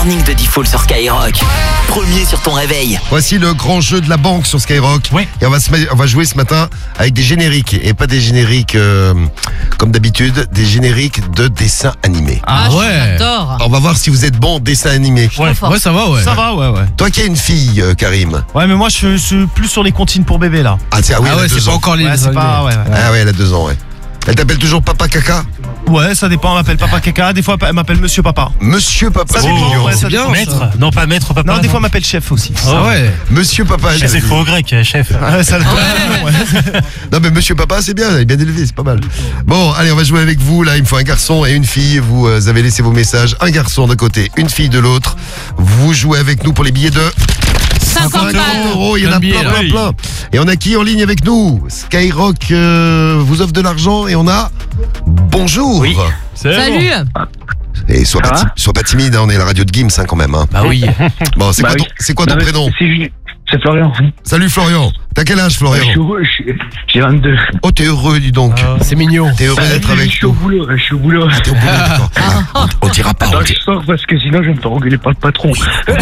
Morning de Diffoul sur Skyrock. Premier sur ton réveil. Voici le grand jeu de la banque sur Skyrock. Ouais. Et on va jouer ce matin avec des génériques. Et pas des génériques comme d'habitude, des génériques de dessins animés. Ah ouais. J'adore. On va voir si vous êtes bon en dessin animé. Ouais, ça va, ouais. Ça va, ouais. Toi qui as une fille, Karim. Ouais, mais moi, je suis plus sur les comptines pour bébé, là. Ah, tiens, oui, Ah elle a ouais, 2 c'est pas ans. encore les. Ouais, c'est pas... Ouais. Ah ouais, elle a 2 ans, ouais. Elle t'appelle toujours Papa Caca? Ouais, ça dépend. Elle m'appelle Papa Caca. Des fois, elle m'appelle Monsieur Papa. Monsieur Papa, Ça c'est dépend, mignon. ouais, ça bien, dépend. Maître. Non, pas maître, papa. Non, des fois, elle m'appelle chef aussi. Ah ouais. Monsieur Papa. C'est faux grec, chef. Ouais, ça dépend. Ouais. Non mais Monsieur Papa c'est bien, elle est bien élevé, c'est pas mal. Bon, allez, on va jouer avec vous. Là, il me faut un garçon et une fille. Vous avez laissé vos messages. Un garçon d'un côté, une fille de l'autre. Vous jouez avec nous pour les billets de 50 €. Il y en a billet, plein, là. plein, plein. Et on a qui en ligne avec nous? Skyrock vous offre de l'argent et on a... Bonjour. Oui. Salut. Et sois pas timide, hein, on est la radio de Gims quand même. Hein. Bah oui. Bon, c'est Bah quoi, oui. c'est quoi ton prénom? C'est Florian. Salut Florian. T'as quel âge Florian? J'ai 22. Oh, t'es heureux, dis donc. C'est mignon. T'es heureux d'être Je avec suis au nous. boulot, je suis au boulot. T'es au boulot, d'accord. On dira pas. Attends, je sors parce que sinon je vais me faire engueuler par le patron.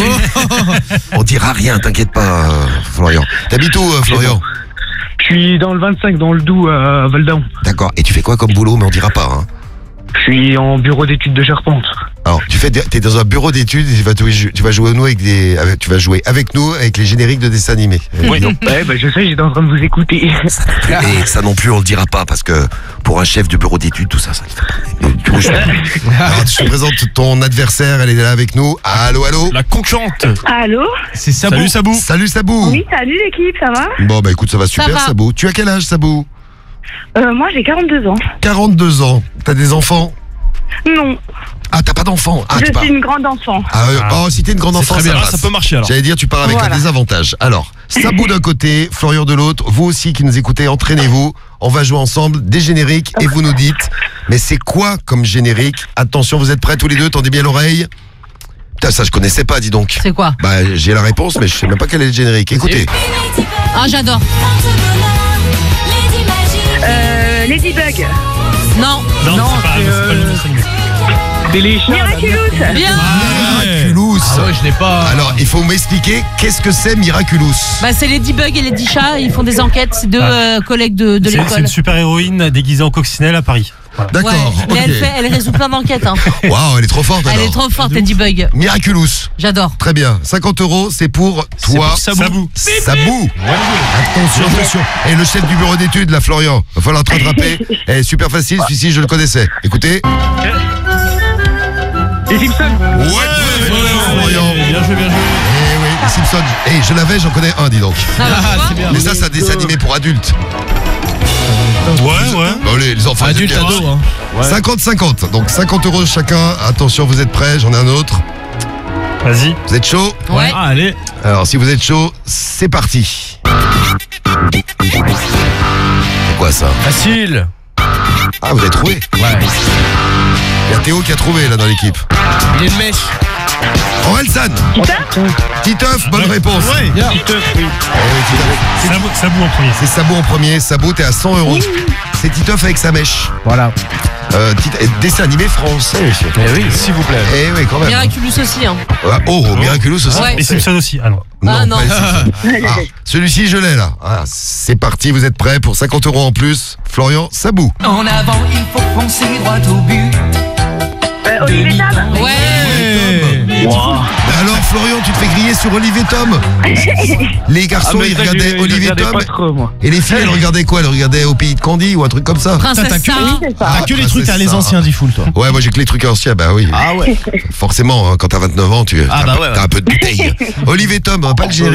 On dira rien, t'inquiète pas, Florian. T'habites où, Florian? Je suis dans le 25, dans le Doubs, à Val d'Aon. D'accord. Et tu fais quoi comme boulot? Mais on dira pas. Hein. Je suis en bureau d'études de charpente. Alors, t'es dans un bureau d'études et tu vas jouer avec nous avec les génériques de dessins animés. Oui. Ouais, bah je sais, j'étais en train de vous écouter. Et ça non plus, on le dira pas parce que pour un chef de bureau d'études, tout ça. Alors, je te présente ton adversaire. Elle est là avec nous. Allô, allô. La concurrente. Allô? C'est Sabou. Salut Sabou. Salut Sabou. Oui, salut l'équipe, ça va? Bon bah écoute, ça va super, va. Sabou. Tu as quel âge, Sabou? Moi j'ai 42 ans. 42 ans. T'as des enfants? Non, Ah, t'as pas d'enfants? Ah, je tu pars. suis une grande enfant. Oh, si t'es une grande enfant, très ça bien. passe. Ça peut marcher alors. J'allais dire, tu pars avec Voilà. un désavantage. Alors, Sabou d'un côté, Florian de l'autre. Vous aussi qui nous écoutez, entraînez-vous. On va jouer ensemble des génériques et vous nous dites, mais c'est quoi comme générique? Attention, vous êtes prêts tous les deux? Tendez bien l'oreille. Putain, ça je connaissais pas, dis donc. C'est quoi? Bah, j'ai la réponse, mais je sais même pas quel est le générique. Écoutez. Ah, j'adore. Ladybug. Non. Non, c'est pas le nom de film. C'est les chats. Miraculous. Bien. Miraculous. Ah ouais, je l'ai pas. Alors, il faut m'expliquer qu'est-ce que c'est Miraculous. Bah, c'est Ladybug et Lady Chat. Ils font des enquêtes. C'est deux collègues de C'est l'école. une super héroïne déguisée en coccinelle à Paris. Voilà. D'accord. Ouais, mais ok. elle résout plein d'enquêtes. Hein. Waouh, elle est trop forte. Elle alors. est trop forte, Ladybug. Miraculous. J'adore. Très bien. 50 €, c'est pour toi. pour Sabou. Sabou. Attention. Et le chef du bureau d'études, là, Florian. Va falloir te rattraper. Super facile, celui-ci, je le connaissais. Écoutez. Les Simpsons. Florian. Bien joué, bien joué. Eh oui, les Simpsons. Eh, je l'avais, j'en connais un, dis donc. Ça va, tu vois Mais ça, c'est un dessin animé pour adultes. Ouais. Bon, les enfants Adulte, adultes. ado, hein. 50-50. Donc 50 € chacun. Attention, vous êtes prêts? J'en ai un autre. Vas-y. Vous êtes chaud? Ouais. Ah, allez. Alors, si vous êtes chaud, c'est parti. C'est quoi ça? Facile. Ah, vous avez trouvé? Ouais. Il y a Théo qui a trouvé là dans l'équipe. Il est une mèche. Orelsan. Titeuf, bonne réponse. Ouais. Titeuf, oui. Eh oui, Titeuf. Sabou en premier. C'est Sabou en premier. Sabou, t'es à 100 €. C'est Titeuf avec sa mèche. Voilà. Dessin animé français, monsieur. Eh oui, s'il vous plaît. Eh oui, quand même. Miraculous aussi. Hein. Miraculous aussi. Ouais. Et Simpson aussi. Ah non. Ah, non. pas les Simpsons. Ah, celui-ci, je l'ai là. Ah, c'est parti, vous êtes prêts pour 50 € en plus. Florian, Sabou. En avant, il faut foncer droit au but. Olivier Tam. Ouais. Alors, Florian, tu te fais griller sur Olivier Tom. Les garçons, ils regardaient Olivier Tom. Pas trop, moi. Et les filles, elles regardaient quoi? Elles regardaient Au Pays de Candy ou un truc comme ça? Princesse Sarah. Oui, c'est ça. T'as que les Ah, trucs c'est à les ça. anciens, Diffoul, toi. Ouais, moi j'ai que les trucs anciens, bah oui. Ah ouais. Forcément, hein, quand t'as 29 ans, Ah, bah ouais. t'as un peu de bouteille. Olivier Tom, hein, pas le générique.